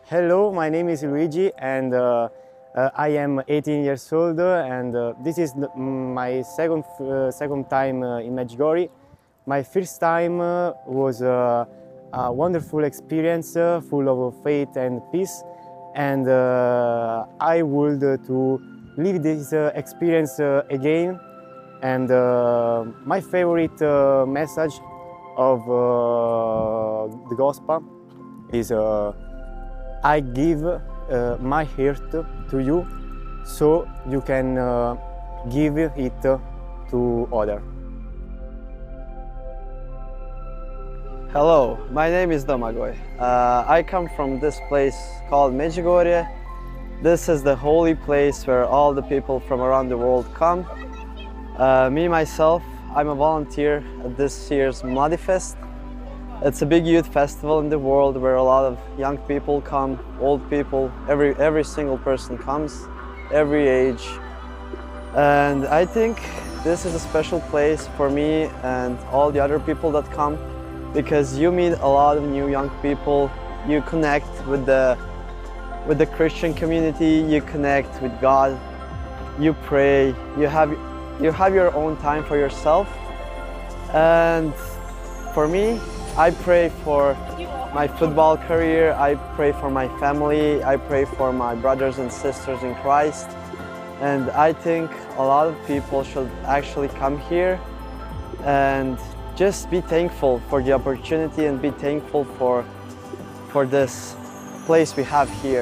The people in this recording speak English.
Hello, my name is Luigi and I am 18 years old and this is my second time in Medjugorje. My first time was a wonderful experience full of faith and peace, and I would to live this experience again. And my favorite message of the gospel is I give my heart to you so you can give it to others. Hello, my name is Domagoj. I come from this place called Medjugorje. This is the holy place where all the people from around the world come. Myself, I'm a volunteer at this year's Mladi Fest. It's a big youth festival in the world where a lot of young people come, old people, every single person comes, every age. And I think this is a special place for me and all the other people that come, because you meet a lot of new young people, you connect with the Christian community, you connect with God, you pray, you have your own time for yourself. And for me, I pray for my football career, I pray for my family, I pray for my brothers and sisters in Christ. And I think a lot of people should actually come here and just be thankful for the opportunity and be thankful for this place we have here.